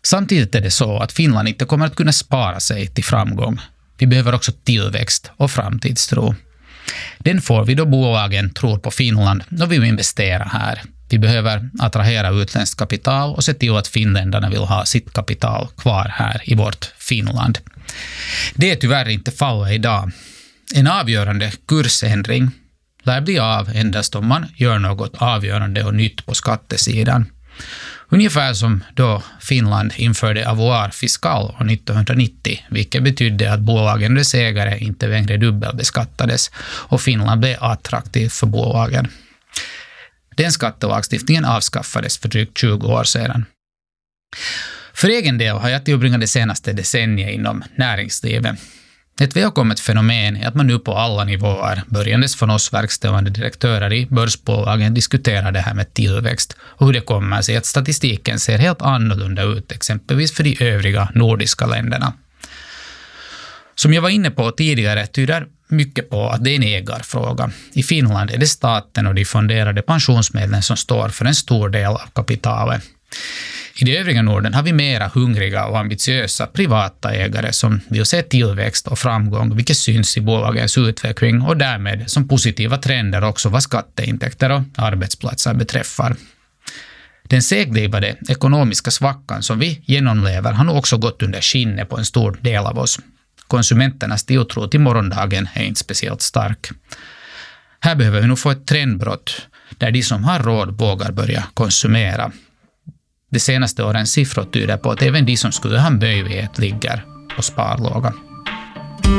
Samtidigt är det så att Finland inte kommer att kunna spara sig till framgång. Vi behöver också tillväxt och framtidstro. Den får vi då bolagen tror på Finland och vill investera här. Vi behöver attrahera utländskt kapital och se till att finländarna vill ha sitt kapital kvar här i vårt Finland. Det är tyvärr inte fallet idag. En avgörande kursändring lär bli av endast om man gör något avgörande och nytt på skattesidan. Ungefär som då Finland införde avoir fiscal år 1990, vilket betydde att bolagen och dess ägare inte längre dubbelbeskattades och Finland blev attraktivt för bolagen. Den skattelagstiftningen avskaffades för drygt 20 år sedan. För egen del har jag tillbringat det senaste decenniet inom näringslivet. Ett välkommet fenomen är att man nu på alla nivåer, börjandes från oss verkställande direktörer i börsbolagen, diskuterar det här med tillväxt och hur det kommer sig att statistiken ser helt annorlunda ut, exempelvis för de övriga nordiska länderna. Som jag var inne på tidigare tyder mycket på att det är en ägarfråga. I Finland är det staten och de fonderade pensionsmedlen som står för en stor del av kapitalet. I det övriga Norden har vi mera hungriga och ambitiösa privata ägare som vill se tillväxt och framgång, vilket syns i bolagens utveckling och därmed som positiva trender också vad skatteintäkter och arbetsplatser beträffar. Den seglivade ekonomiska svackan som vi genomlever har nog också gått under skinnet på en stor del av oss. Konsumenternas tilltro till morgondagen är inte speciellt stark. Här behöver vi nog få ett trendbrott där de som har råd vågar börja konsumera. De senaste årens siffror tyder på att även de som skulle ha möjlighet ligger på sparlåga.